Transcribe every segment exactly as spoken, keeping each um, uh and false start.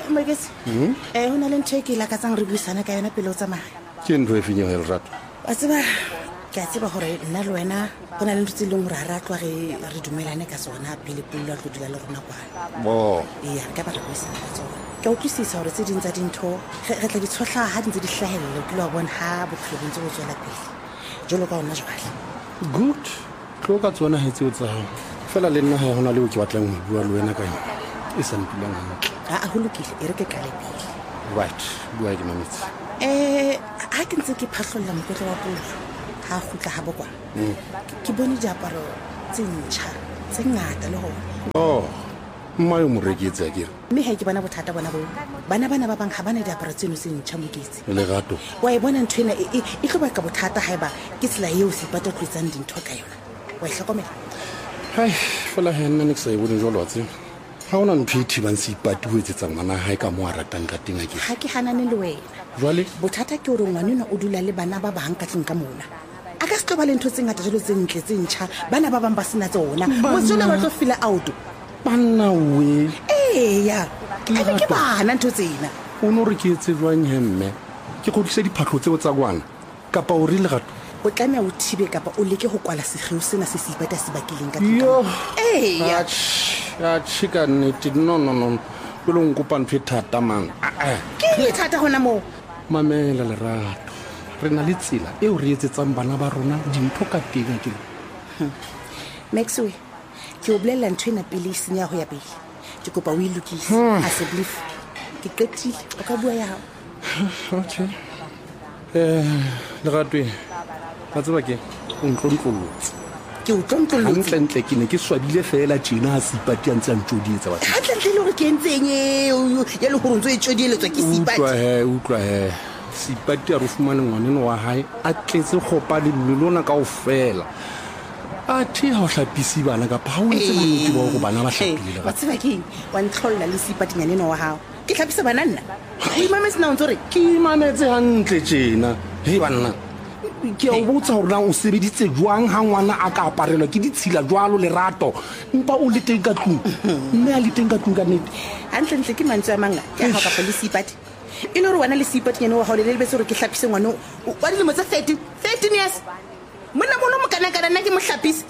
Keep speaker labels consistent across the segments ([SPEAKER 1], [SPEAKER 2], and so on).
[SPEAKER 1] Magesi.
[SPEAKER 2] Hmm?
[SPEAKER 1] Eh hona le ntho e ke la ka tsang re buisana ka yona pele o tsamaya.
[SPEAKER 2] Ke ntho e fenya le rato.
[SPEAKER 1] Wa tseba ke a tseba hore nna le wena hona le ntho tse leng hore a ratwa re re dumelane ka tsona pele pele la tlo dula le rona kwana.
[SPEAKER 2] Bo.
[SPEAKER 1] Iya ka ba re buisana ka tsona. Ke utlwisisa hore tse ding tsa dintho re tla di tshotla ha ntse di hlahella ke lo bona ha bophelo bo ntse bo tswela pele. Jolo ka ona jwale.
[SPEAKER 2] Good. Tlo ka tsona he tseo tsa hao. Fela le nna ha hona le o ke batlang ho bua le wena ka yona. E sa mpileng hantle.
[SPEAKER 1] Ha a ho lokile e re ke qale pele.
[SPEAKER 2] Right. Bua ke mametsi.
[SPEAKER 1] Eh ha ke ntse ke phahlolla mokotlo wa pulo ha khutla ha bokwa. Ke bone diaparo tse ntjha tse ngata le hona.
[SPEAKER 2] Oh. Mma yo moreketse a kere.
[SPEAKER 1] Mme ha ke bona bothata bona bo. Bana bana ba bang ha bana diaparo tseno tse ntjha moketsi.
[SPEAKER 2] Le gato.
[SPEAKER 1] Wa e bona ntho ena e e tlo ba ka bothata haeba ke tsela eo se pata tloetsang dintho ka yona. Wa hlokomela.
[SPEAKER 2] Hai, fela he nna ne ke sa e bone jwalo wa tsena. Ha ona ntho e thibang se ipati ho etsetsa ngwana hae ka mo a ratang ka teng a ke.
[SPEAKER 1] Ha ke hanane le wena.
[SPEAKER 2] Jwale
[SPEAKER 1] bothata ke hore ngwanena o dula le bana ba bang ka tleng ka mona. A ka se tlo ba le ntho tse ngata jalo tse ntle tse ntjha bana ba bang ba sena tsona. Motsole ba tlo fila out.
[SPEAKER 2] Banna we.
[SPEAKER 1] Eh ya. Ke ke bana ntho tsena.
[SPEAKER 2] O no re ke etse jwang hemme. Ke go tlisa diphahlo tseo tsa kwana. Kapa o rile gato.
[SPEAKER 1] O tlamea o thibe kapa o leke ho kwala segeu sena se sipata se bakileng ka
[SPEAKER 2] Yo.
[SPEAKER 1] Eh ya.
[SPEAKER 2] Ya chika neti no no no. Lo ngopa ntho e thata man.
[SPEAKER 1] Ke thata hona mo.
[SPEAKER 2] Mamela le rato. Re na le tsela e o re etsetsang bana ba rona dintho ka teng a ke.
[SPEAKER 1] Maxwe. Ke o bolella ntho ena pele e senya ho ya pele. Ke kopa o ilukise a se belief. Ke qetile o ka bua ya hao.
[SPEAKER 2] Okay. Eh, le ratwe. Ba tseba ke o ntlontlollotse.
[SPEAKER 1] Ke o ntlontlollotse.
[SPEAKER 2] Hantle ntle ke ne ke swabile fela tjena se ipati a ntse a ntjodietsa batho.
[SPEAKER 1] Hantle ntle le hore ke entseng eo ya le hore ntse e tjodieletswa ke sipati.
[SPEAKER 2] Utlwa he, utlwa he. Sipati a re fumane ngwaneno wa hae a tletse khopa le mmilona kaofela. A thi ha o hlapisi bana ka pa o ntse bonnete ba go bana ba hlapile.
[SPEAKER 1] Wa tseba ke wa ntlolla le sipati nyaneno wa hao. Ke hlapisa bana nna. O imametse na o ntse re
[SPEAKER 2] ke imametse hantle tjena. He banna. Ke a o botsa hore na o sebeditse jwang ha ngwana a ka aparelwa ke ditshila jwalo le rato mpa o le teng ka tlung mme a le teng ka tlung ka nnete
[SPEAKER 1] hantle ntle ke mantswe a manga ke ha ka fa le sipati e le hore wana le sipati nyane wa ha le le bese hore ke hlapise ngwana wa dilemo tse thirteen thirteen years monna mona mo kana kana nna ke mo hlapise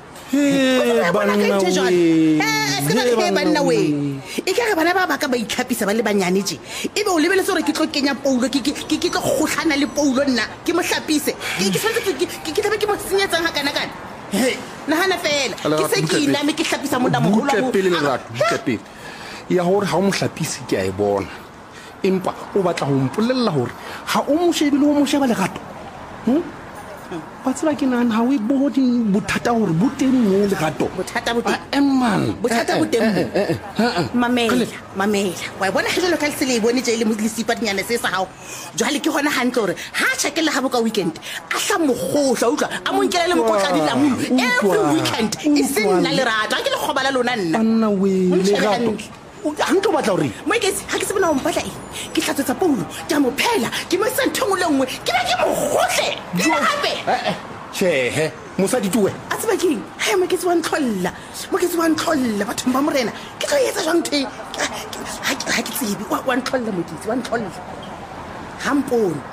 [SPEAKER 2] he banna we
[SPEAKER 1] eh se ba ke banna we e ka re bana ba ba ka ba itlhapisa ba le banyane je ebe o lebeletse hore ke tlo kenya poulo ke ke ke tlo kgotlhana le poulo nna ke mo hlapise ke ke sentse ke ke ke tlabe ke mo senyetsang ha kana kana he nahana fela ke se ke ina me ke hlapisa mona moholo
[SPEAKER 2] mo pele le rato ke pele ya hore ha o mo hlapise ke a e bona empa o batla ho mpolella hore ha o mo shebile o mo sheba le rato hm ba tseba ke nana ha o e bodi bothata hore bo teng mo le gato
[SPEAKER 1] bothata bo teng
[SPEAKER 2] emman
[SPEAKER 1] bothata bo teng mamela mamela wa bona he jalo ka le sele e bone je le mo le sipatinyana se sa hao jwale ke hona hantle hore ha tshakela ha boka weekend a hla mogotla utlwa a mo nkela le mokotla di lamunu every weekend e se nna le rata ke le khobala lona nna
[SPEAKER 2] banna we le gato ha ntlo batla hore
[SPEAKER 1] mo ke ha ke se bona o mpatla e ke tlatsetsa poulo ke mo phela ke mo sa nthong le nngwe ke ba ke mo gotle ke hape
[SPEAKER 2] eh chehe mosadi tuwe
[SPEAKER 1] a tseba ke ha mo ke tswa ntlolla mo ke tswa ntlolla batho ba morena ke tlo etsa jang the ha ke tsebe wa ntlolla moditsi wa ntlolla hampone